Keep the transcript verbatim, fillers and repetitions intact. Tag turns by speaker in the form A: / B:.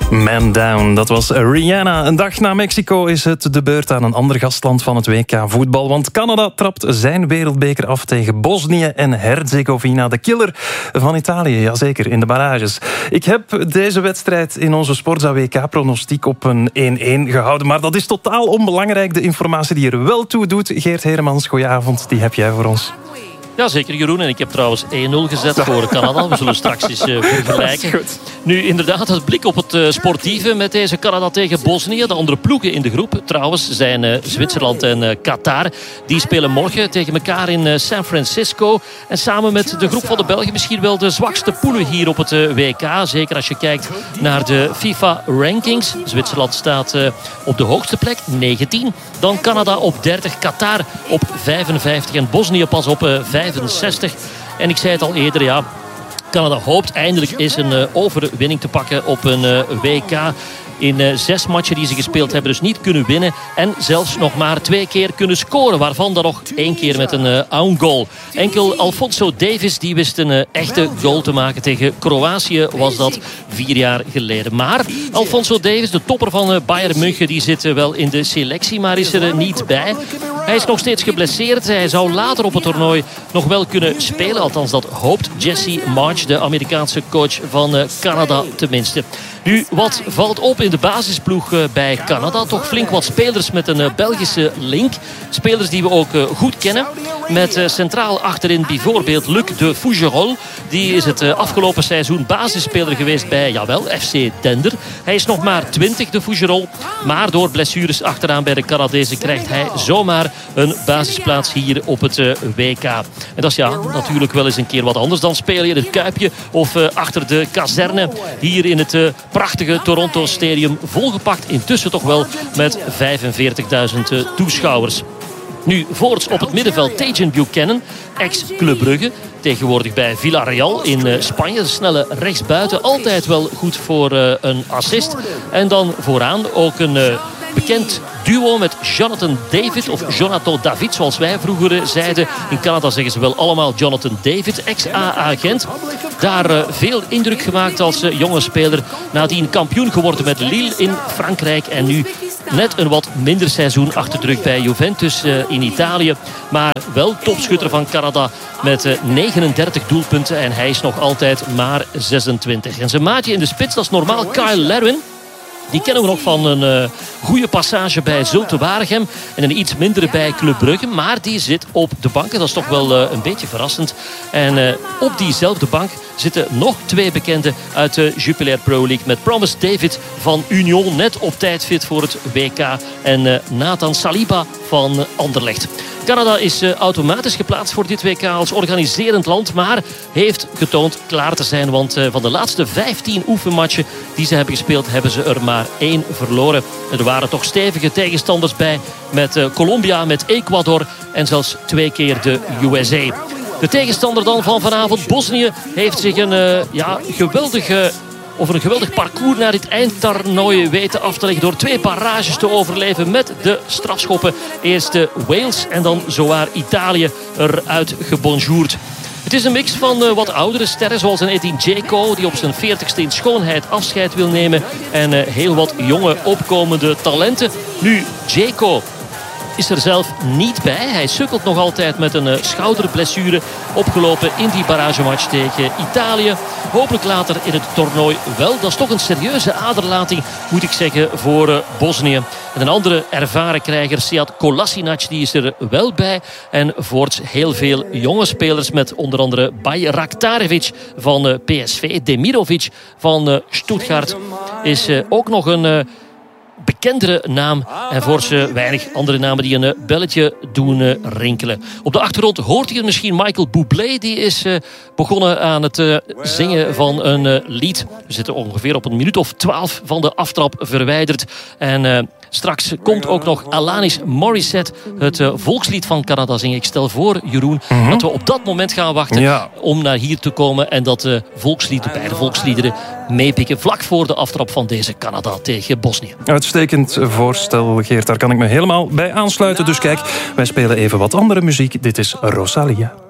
A: Man Down, dat was Rihanna. Een dag na Mexico is het de beurt aan een ander gastland van het W K voetbal. Want Canada trapt zijn wereldbeker af tegen Bosnië en Herzegovina. De killer van Italië, jazeker, in de barrages. Ik heb deze wedstrijd in onze Sportza W K-pronostiek op een één-één gehouden. Maar dat is totaal onbelangrijk. De informatie die er wel toe doet, Geert Heremans, goedenavond, die heb jij voor ons.
B: Ja, zeker Jeroen. En ik heb trouwens één nul gezet voor Canada. We zullen straks eens uh, vergelijken. Nu, inderdaad, het blik op het uh, sportieve met deze Canada tegen Bosnië. De andere ploegen in de groep, trouwens, zijn uh, Zwitserland en uh, Qatar. Die spelen morgen tegen elkaar in uh, San Francisco. En samen met de groep van de Belgen misschien wel de zwakste poelen hier op het uh, W K. Zeker als je kijkt naar de FIFA-rankings. Zwitserland staat uh, op de hoogste plek, negentien. Dan Canada op dertig, Qatar op vijfenvijftig en Bosnië pas op uh, vijfenzestig. En ik zei het al eerder, ja, Canada hoopt eindelijk eens een uh, overwinning te pakken op een uh, W K. In uh, zes matchen die ze gespeeld hebben dus niet kunnen winnen. En zelfs nog maar twee keer kunnen scoren. Waarvan dan nog één keer met een uh, own goal. Enkel Alphonso Davies die wist een uh, echte goal te maken. Tegen Kroatië was dat vier jaar geleden. Maar Alphonso Davies, de topper van uh, Bayern München, die zit uh, wel in de selectie. Maar is er uh, niet bij. Hij is nog steeds geblesseerd. Hij zou later op het toernooi nog wel kunnen spelen. Althans, dat hoopt Jesse Marsch, de Amerikaanse coach van uh, Canada tenminste. Nu, wat valt op in de basisploeg uh, bij Canada? Toch flink wat spelers met een uh, Belgische link. Spelers die we ook uh, goed kennen. Met uh, centraal achterin bijvoorbeeld Luc de Fougerolles. Die is het uh, afgelopen seizoen basisspeler geweest bij, jawel, F C Dender. Hij is nog maar twintig, de Fougerolles. Maar door blessures achteraan bij de Canadezen krijgt hij zomaar een basisplaats hier op het uh, W K. En dat is ja, natuurlijk wel eens een keer wat anders dan spelen in het Kuipje of uh, achter de kazerne hier in het uh, prachtige Toronto Stadium. Volgepakt intussen toch wel met vijfenveertigduizend uh, toeschouwers. Nu, voorts op het middenveld Tajon Buchanan, ex-Club Brugge. Tegenwoordig bij Villarreal in uh, Spanje. De snelle rechtsbuiten, altijd wel goed voor uh, een assist. En dan vooraan ook een uh, bekend duo met Jonathan David, of Jonathan David, zoals wij vroeger zeiden. In Canada zeggen ze wel allemaal Jonathan David, ex-A-agent. Daar uh, veel indruk gemaakt als uh, jonge speler. Nadien kampioen geworden met Lille in Frankrijk. En nu net een wat minder seizoen achter de rug bij Juventus uh, in Italië. Maar wel topschutter van Canada met uh, negenendertig doelpunten. En hij is nog altijd maar zesentwintig. En zijn maatje in de spits, dat is normaal Kyle Lerwin. Die kennen we nog van een uh, goede passage bij Zulte Waregem. En een iets mindere bij Club Brugge. Maar die zit op de bank. Dat is toch wel uh, een beetje verrassend. En uh, op diezelfde bank zitten nog twee bekenden uit de Jupiler Pro League. Met Promise David van Union. Net op tijd fit voor het W K. En uh, Nathan Saliba van Anderlecht. Canada is uh, automatisch geplaatst voor dit W K als organiserend land. Maar heeft getoond klaar te zijn. Want uh, van de laatste vijftien oefenmatchen die ze hebben gespeeld, hebben ze er maar één verloren. Er waren toch stevige tegenstanders bij. Met uh, Colombia, met Ecuador en zelfs twee keer de U S A. De tegenstander dan van vanavond, Bosnië, heeft zich een uh, ja, geweldige... over een geweldig parcours naar dit eindtoernooi weten af te leggen door twee barrages te overleven met de strafschoppen. Eerst de Wales en dan zowaar Italië eruit gebonjourd. Het is een mix van uh, wat oudere sterren, zoals een Edin Dzeko, die op zijn veertigste in schoonheid afscheid wil nemen. En uh, heel wat jonge opkomende talenten. Nu, Dzeko is er zelf niet bij. Hij sukkelt nog altijd met een uh, schouderblessure, opgelopen in die barragematch tegen Italië. Hopelijk later in het toernooi wel. Dat is toch een serieuze aderlating, moet ik zeggen, voor uh, Bosnië. En een andere ervaren krijger, Sead Kolasinac, die is er wel bij. En voorts heel veel jonge spelers met onder andere Bajraktarevic van uh, P S V. Demirovic van uh, Stuttgart is uh, ook nog een... Uh, bekendere naam en voor ze weinig andere namen die een belletje doen uh, rinkelen. Op de achtergrond hoort hier misschien Michael Bublé. Die is uh, begonnen aan het uh, zingen van een uh, lied. We zitten ongeveer op een minuut of twaalf van de aftrap verwijderd. En uh, straks komt ook nog Alanis Morissette, het uh, volkslied van Canada, zingen. Ik stel voor, Jeroen, mm-hmm. dat we op dat moment gaan wachten ja. om naar hier te komen en dat uh, volkslied, de beide volksliederen, meepikken vlak voor de aftrap van deze Canada tegen Bosnië.
A: Uitstekend voorstel, Geert. Daar kan ik me helemaal bij aansluiten. Dus kijk, wij spelen even wat andere muziek. Dit is Rosalia.